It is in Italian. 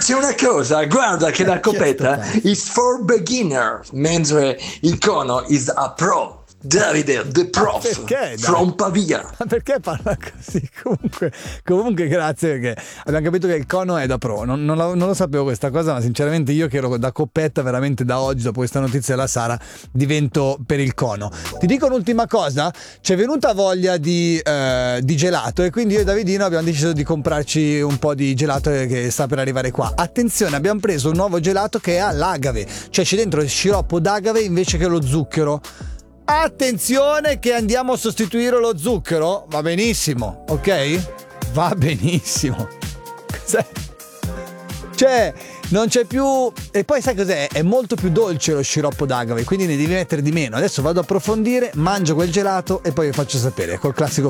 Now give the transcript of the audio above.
c'è una cosa, guarda che la coppetta is for beginner, mentre il cono is a pro. Davide, the prof, perché, from Pavia. Ma perché parla così? Comunque grazie, perché abbiamo capito che il cono è da pro. Non lo sapevo questa cosa, ma sinceramente io che ero da coppetta, veramente da oggi, dopo questa notizia della Sara, divento per il cono. Ti dico un'ultima cosa, ci è venuta voglia di gelato, e quindi io e Davidino abbiamo deciso di comprarci un po' di gelato che sta per arrivare qua. Attenzione, abbiamo preso un nuovo gelato che ha l'agave, cioè c'è dentro il sciroppo d'agave invece che lo zucchero. Attenzione che andiamo a sostituire lo zucchero, va benissimo, ok? Va benissimo. Cos'è? Cioè, non c'è più. E poi sai cos'è? È molto più dolce lo sciroppo d'agave, quindi ne devi mettere di meno. Adesso vado a approfondire, mangio quel gelato e poi vi faccio sapere col classico